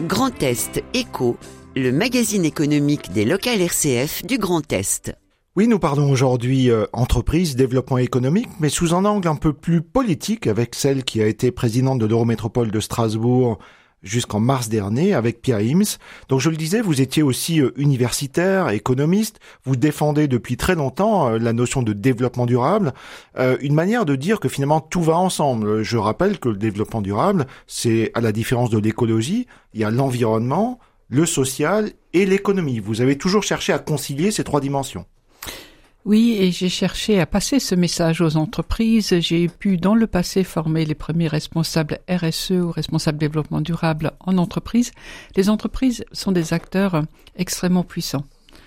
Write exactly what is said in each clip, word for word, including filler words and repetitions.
Grand Est Éco, le magazine économique des locales R C F du Grand Est. Oui, nous parlons aujourd'hui euh, entreprise, développement économique, mais sous un angle un peu plus politique avec celle qui a été présidente de l'Eurométropole de Strasbourg jusqu'en mars dernier avec Pia Ims. Donc je le disais, vous étiez aussi euh, universitaire, économiste, vous défendez depuis très longtemps euh, la notion de développement durable, euh, une manière de dire que finalement tout va ensemble. Je rappelle que le développement durable, c'est à la différence de l'écologie, il y a l'environnement, le social et l'économie. Vous avez toujours cherché à concilier ces trois dimensions. Oui, et j'ai cherché à passer ce message aux entreprises. J'ai pu, dans le passé, former les premiers responsables R S E ou responsables développement durable en entreprise. Les entreprises sont des acteurs extrêmement puissants.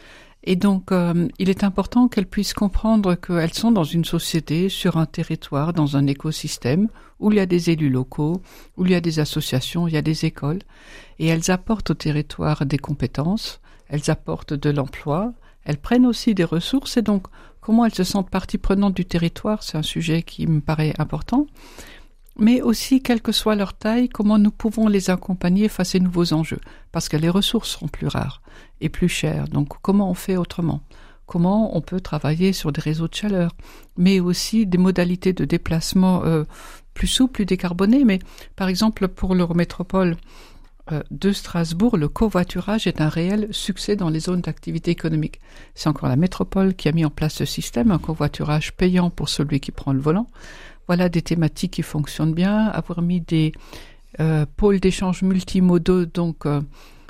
Et donc, euh, il est important qu'elles puissent comprendre qu'elles sont dans une société, sur un territoire, dans un écosystème, où il y a des élus locaux, où il y a des associations, il y a des écoles. Et elles apportent au territoire des compétences, elles apportent de l'emploi, elles prennent aussi des ressources et donc comment elles se sentent partie prenante du territoire, c'est un sujet qui me paraît important. Mais aussi, quelle que soit leur taille, comment nous pouvons les accompagner face à ces nouveaux enjeux. Parce que les ressources seront plus rares et plus chères. Donc comment on fait autrement ? Comment on peut travailler sur des réseaux de chaleur, mais aussi des modalités de déplacement euh, plus souples, plus décarbonées. Mais par exemple, pour l'Eurométropole de Strasbourg, le covoiturage est un réel succès dans les zones d'activité économique. C'est encore la métropole qui a mis en place ce système, un covoiturage payant pour celui qui prend le volant. Voilà des thématiques qui fonctionnent bien. Avoir mis des euh, pôles d'échange multimodaux, donc euh,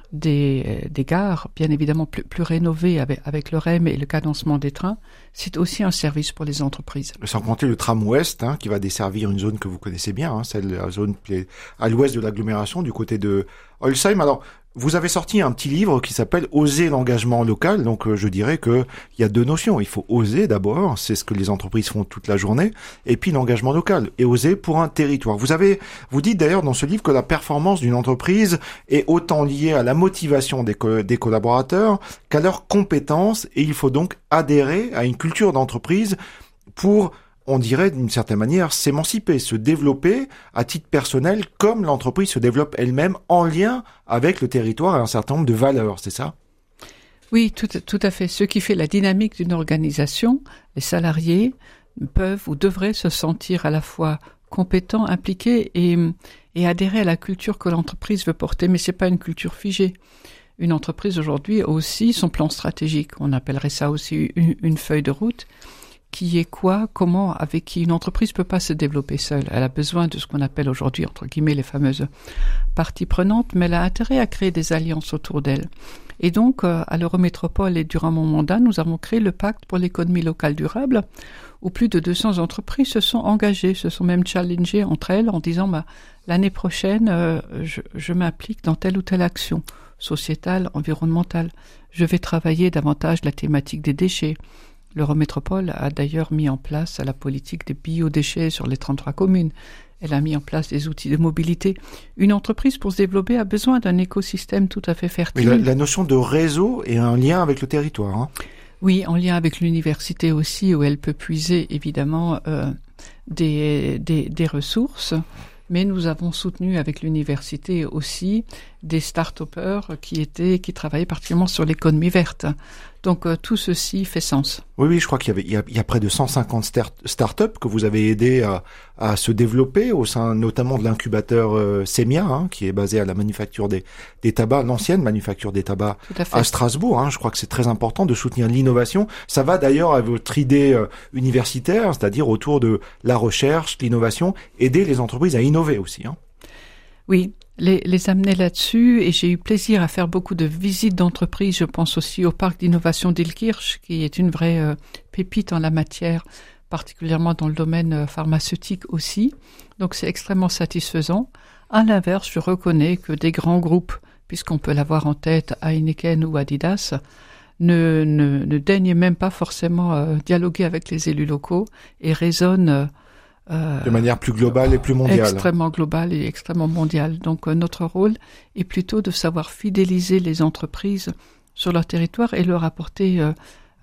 des, des gares, bien évidemment plus, plus rénovées avec, avec le R E M et le cadencement des trains, c'est aussi un service pour les entreprises. Sans compter le tram ouest, hein, qui va desservir une zone que vous connaissez bien, hein, celle la zone à l'ouest de l'agglomération, du côté de Holsheim. Alors, vous avez sorti un petit livre qui s'appelle « Oser l'engagement local ». Donc, euh, je dirais que il y a deux notions. Il faut oser d'abord, c'est ce que les entreprises font toute la journée, et puis l'engagement local, et oser pour un territoire. Vous avez, vous dites d'ailleurs dans ce livre que la performance d'une entreprise est autant liée à la motivation des, co- des collaborateurs qu'à leurs compétences, et il faut donc adhérer à une culture d'entreprise pour, on dirait d'une certaine manière, s'émanciper, se développer à titre personnel comme l'entreprise se développe elle-même en lien avec le territoire et un certain nombre de valeurs, c'est ça ? Oui, tout, tout à fait. Ce qui fait la dynamique d'une organisation, les salariés peuvent ou devraient se sentir à la fois compétents, impliqués et, et adhérer à la culture que l'entreprise veut porter. Mais c'est pas une culture figée. Une entreprise aujourd'hui a aussi son plan stratégique. On appellerait ça aussi une, une feuille de route. Qui est quoi, comment, avec qui une entreprise peut pas se développer seule. Elle a besoin de ce qu'on appelle aujourd'hui, entre guillemets, les fameuses parties prenantes, mais elle a intérêt à créer des alliances autour d'elle. Et donc, euh, à l'Eurométropole et durant mon mandat, nous avons créé le pacte pour l'économie locale durable, où plus de deux cents entreprises se sont engagées, se sont même challengées entre elles en disant, bah, l'année prochaine, euh, je, je m'implique dans telle ou telle action sociétale, environnementale. Je vais travailler davantage la thématique des déchets. L'Eurométropole a d'ailleurs mis en place la politique des biodéchets sur les trente-trois communes. Elle a mis en place des outils de mobilité. Une entreprise, pour se développer, a besoin d'un écosystème tout à fait fertile. Mais la, la notion de réseau est un lien avec le territoire. Hein. Oui, en lien avec l'université aussi, où elle peut puiser évidemment euh, des, des, des ressources. Mais nous avons soutenu avec l'université aussi des start-upers qui étaient, qui travaillaient particulièrement sur l'économie verte. Donc euh, tout ceci fait sens. Oui, oui, je crois qu'il y avait, il y a, il y a près de cent cinquante start- start-up que vous avez aidé à, à se développer au sein notamment de l'incubateur euh, Semia, hein, qui est basé à la manufacture des, des tabacs, l'ancienne manufacture des tabacs à, à Strasbourg. Hein. Je crois que c'est très important de soutenir l'innovation. Ça va d'ailleurs à votre idée euh, universitaire, c'est-à-dire autour de la recherche, l'innovation, aider les entreprises à innover aussi. Hein. Oui, les, les amener là-dessus, et j'ai eu plaisir à faire beaucoup de visites d'entreprises. Je pense aussi au parc d'innovation d'Ilkirch, qui est une vraie euh, pépite en la matière, particulièrement dans le domaine euh, pharmaceutique aussi. Donc c'est extrêmement satisfaisant. À l'inverse, je reconnais que des grands groupes, puisqu'on peut l'avoir en tête Heineken ou Adidas, ne, ne, ne daignent même pas forcément euh, dialoguer avec les élus locaux et raisonnent euh, Euh, de manière plus globale et plus mondiale. Extrêmement globale et extrêmement mondiale. Donc euh, notre rôle est plutôt de savoir fidéliser les entreprises sur leur territoire et leur apporter euh,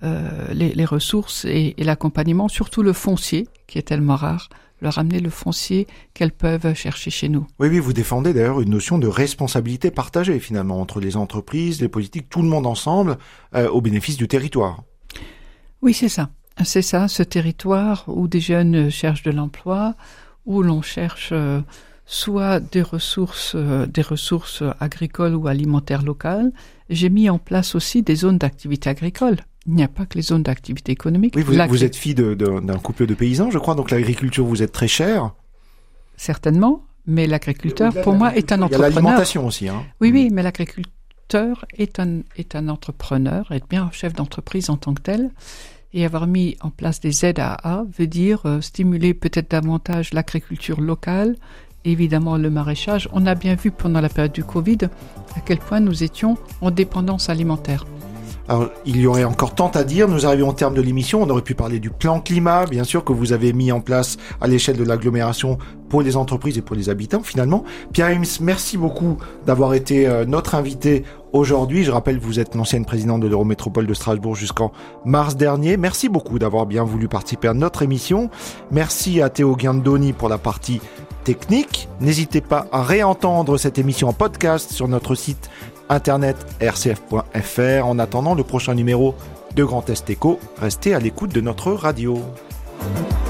euh, les, les ressources et, et l'accompagnement, surtout le foncier, qui est tellement rare, leur amener le foncier qu'elles peuvent chercher chez nous. Oui, oui, vous défendez d'ailleurs une notion de responsabilité partagée finalement entre les entreprises, les politiques, tout le monde ensemble, euh, au bénéfice du territoire. Oui, c'est ça. C'est ça, ce territoire où des jeunes cherchent de l'emploi, où l'on cherche euh, soit des ressources, euh, des ressources agricoles ou alimentaires locales. J'ai mis en place aussi des zones d'activité agricole. Il n'y a pas que les zones d'activité économique. Oui, vous, vous êtes fille de, de, d'un couple de paysans, je crois, donc l'agriculture vous êtes très chère. Certainement, mais l'agriculteur, pour moi, est un entrepreneur. Il y a l'alimentation aussi. Hein. Oui, oui, mais l'agriculteur est un, est un entrepreneur, est bien un chef d'entreprise en tant que tel. Et avoir mis en place des Z A A veut dire euh, stimuler peut-être davantage l'agriculture locale, évidemment le maraîchage. On a bien vu pendant la période du Covid à quel point nous étions en dépendance alimentaire. Alors, il y aurait encore tant à dire. Nous arrivons au terme de l'émission. On aurait pu parler du plan climat, bien sûr, que vous avez mis en place à l'échelle de l'agglomération pour les entreprises et pour les habitants, finalement. Pierre Ims, merci beaucoup d'avoir été euh, notre invité aujourd'hui. Je rappelle que vous êtes l'ancienne présidente de l'Eurométropole de Strasbourg jusqu'en mars dernier. Merci beaucoup d'avoir bien voulu participer à notre émission. Merci à Théo Guindoni pour la partie technique. N'hésitez pas à réentendre cette émission en podcast sur notre site internet r c f point f r. En attendant le prochain numéro de Grand Est Éco, restez à l'écoute de notre radio.